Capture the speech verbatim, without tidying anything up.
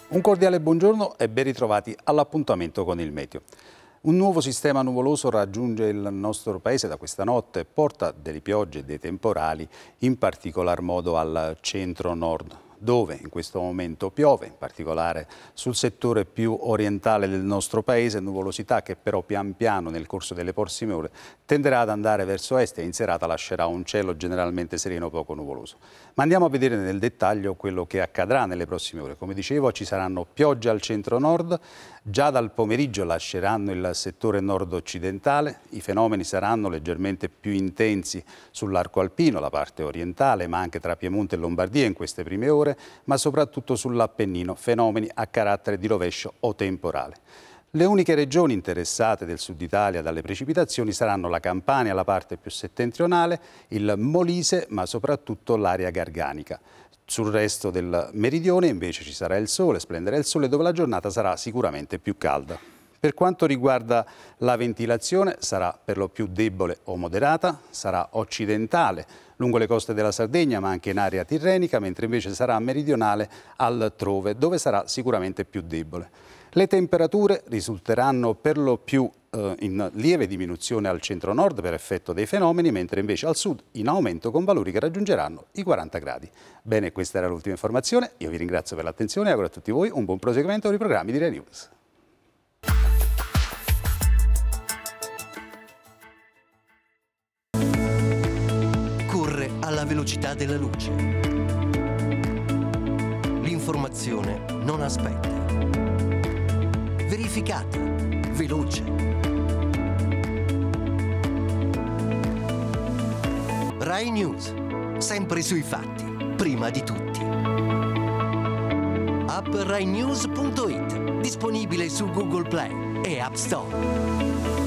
Un cordiale buongiorno e ben ritrovati all'appuntamento con il meteo. Un nuovo sistema nuvoloso raggiunge il nostro paese da questa notte e porta delle piogge e dei temporali, in particolar modo al centro-nord, dove in questo momento piove, in particolare sul settore più orientale del nostro paese, nuvolosità che però pian piano nel corso delle prossime ore tenderà ad andare verso est e in serata lascerà un cielo generalmente sereno poco nuvoloso. Ma andiamo a vedere nel dettaglio quello che accadrà nelle prossime ore. Come dicevo, ci saranno piogge al centro-nord, già dal pomeriggio lasceranno il settore nord-occidentale, i fenomeni saranno leggermente più intensi sull'arco alpino, la parte orientale, ma anche tra Piemonte e Lombardia in queste prime ore, ma soprattutto sull'Appennino, fenomeni a carattere di rovescio o temporale. Le uniche regioni interessate del sud Italia dalle precipitazioni saranno la Campania, la parte più settentrionale, il Molise, ma soprattutto l'area garganica. Sul resto del meridione invece ci sarà il sole, splenderà il sole, dove la giornata sarà sicuramente più calda. Per quanto riguarda la ventilazione, sarà per lo più debole o moderata, sarà occidentale lungo le coste della Sardegna, ma anche in area tirrenica, mentre invece sarà meridionale altrove, dove sarà sicuramente più debole. Le temperature risulteranno per lo più eh, in lieve diminuzione al centro-nord per effetto dei fenomeni, mentre invece al sud in aumento con valori che raggiungeranno i quaranta gradi. Bene, questa era l'ultima informazione. Io vi ringrazio per l'attenzione e auguro a tutti voi un buon proseguimento con i programmi di Rai News. Corre alla velocità della luce. L'informazione non aspetta. Verificata, veloce. Rai News, sempre sui fatti, prima di tutti. App rai news punto it, disponibile su Google Play e App Store.